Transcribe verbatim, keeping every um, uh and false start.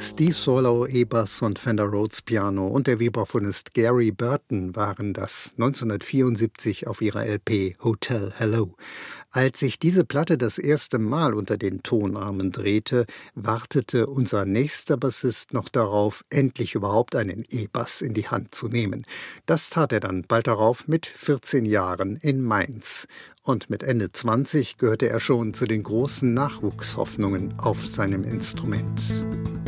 Steve Swallow, E-Bass und Fender Rhodes Piano und der Vibraphonist Gary Burton waren das neunzehnhundertvierundsiebzig auf ihrer L P Hotel Hello. Als sich diese Platte das erste Mal unter den Tonarmen drehte, wartete unser nächster Bassist noch darauf, endlich überhaupt einen E-Bass in die Hand zu nehmen. Das tat er dann bald darauf mit vierzehn Jahren in Mainz. Und mit Ende zwanzig gehörte er schon zu den großen Nachwuchshoffnungen auf seinem Instrument.